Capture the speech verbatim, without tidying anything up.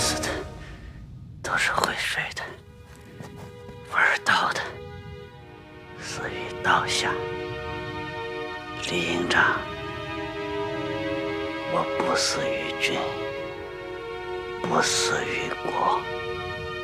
死的都是会睡的，玩刀的死于刀下。李营长，我不死于君，不死于国。